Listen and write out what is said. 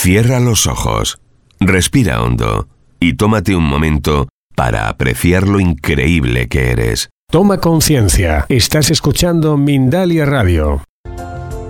Cierra los ojos, respira hondo y tómate un momento para apreciar lo increíble que eres. Toma conciencia. Estás escuchando Mindalia Radio.